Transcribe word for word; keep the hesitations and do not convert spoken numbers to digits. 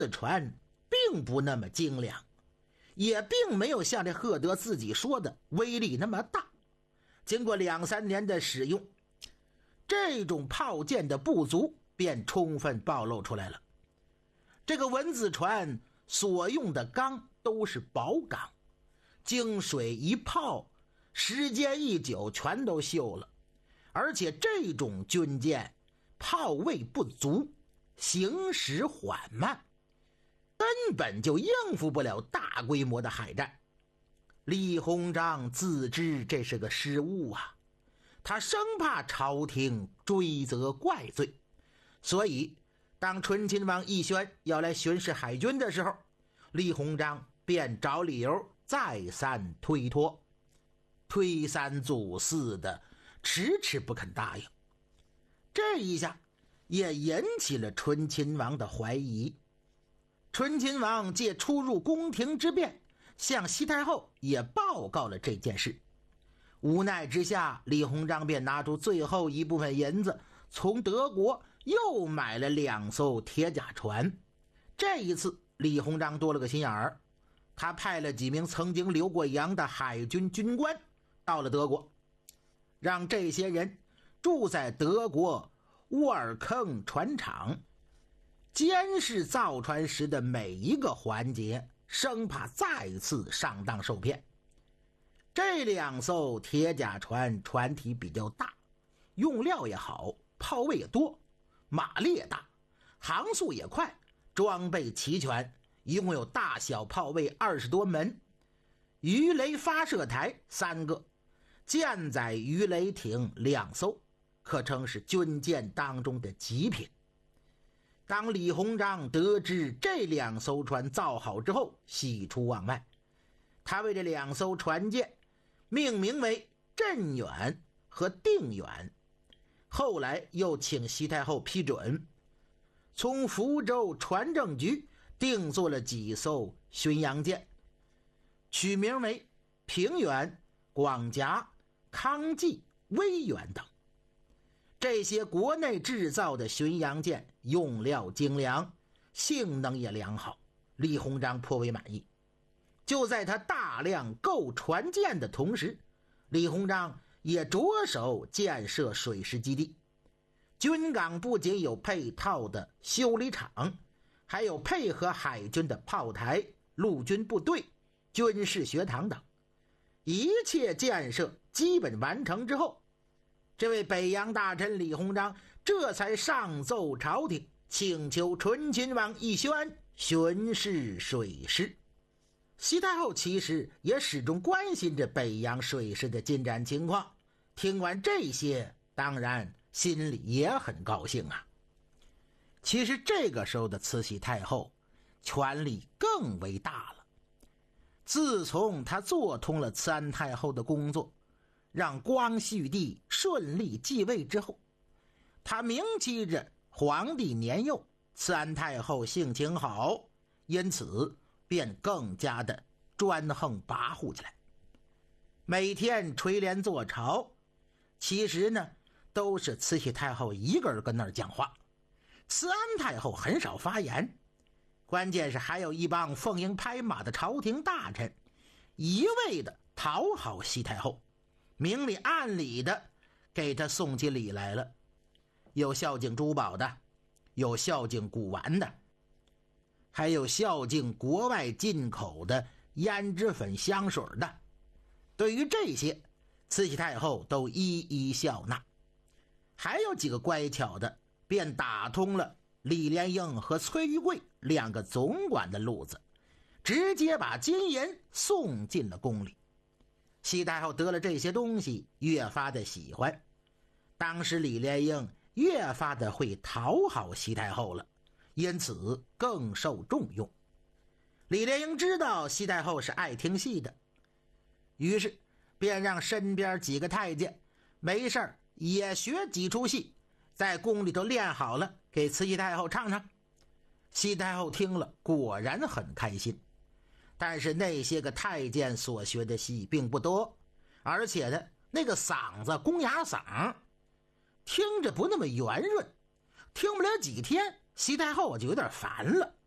子船并不那么精良，也并没有像这赫德自己说的威力那么大。经过两三年的使用，这种炮舰的不足便充分暴露出来了。这个文子船所用的钢都是薄钢，经水一泡，时间一久全都锈了。而且这种军舰炮位不足，行驶缓慢，根本就应付不了大规模的海战。李鸿章自知这是个失误啊，他生怕朝廷追责怪罪，所以当醇亲王奕宣要来巡视海军的时候，李鸿章便找理由再三推脱，推三阻四的迟迟不肯答应。这一下也引起了醇亲王的怀疑。醇亲王借出入宫廷之便，向西太后也报告了这件事。无奈之下，李鸿章便拿出最后一部分银子，从德国又买了两艘铁甲船。这一次李鸿章多了个心眼儿，他派了几名曾经留过洋的海军军官到了德国，让这些人住在德国沃尔坑船厂，监视造船时的每一个环节，生怕再次上当受骗。这两艘铁甲船船体比较大，用料也好，炮位也多，马力也大，航速也快，装备齐全，一共有大小炮位二十多门，鱼雷发射台三个，舰载鱼雷艇两艘，可称是军舰当中的极品。当李鸿章得知这两艘船造好之后，喜出望外，他为这两艘船舰命名为镇远和定远，后来又请西太后批准，从福州船政局定做了几艘巡洋舰，取名为平远、广甲、康济、威远等。这些国内制造的巡洋舰用料精良，性能也良好，李鸿章颇为满意。就在他大量购船舰的同时，李鸿章也着手建设水师基地。军港不仅有配套的修理厂，还有配合海军的炮台、陆军部队、军事学堂等。一切建设基本完成之后，这位北洋大臣李鸿章这才上奏朝廷，请求醇亲王奕宣巡视水师。西太后其实也始终关心着北洋水师的进展情况，听完这些，当然心里也很高兴啊。其实这个时候的慈禧太后权力更为大了。自从她做通了慈安太后的工作，让光绪帝顺利继位之后，她铭记着皇帝年幼，慈安太后性情好，因此便更加的专横跋扈起来，每天垂帘坐朝。其实呢，都是慈禧太后一个人跟那儿讲话，慈安太后很少发言。关键是还有一帮奉迎拍马的朝廷大臣，一味的讨好西太后，明里暗里的给她送起礼来了。有孝敬珠宝的，有孝敬古玩的，还有孝敬国外进口的胭脂粉香水的。对于这些，慈禧太后都一一笑纳。还有几个乖巧的，便打通了李莲英和崔玉贵两个总管的路子，直接把金银送进了宫里。西太后得了这些东西，越发的喜欢。当时李莲英越发的会讨好西太后了，因此更受重用。李莲英知道西太后是爱听戏的，于是便让身边几个太监没事儿也学几出戏，在宫里头练好了，给慈禧太后唱唱。西太后听了果然很开心，但是那些个太监所学的戏并不多，而且呢，那个嗓子公鸭嗓，听着不那么圆润，听不了几天，西太后就有点烦了。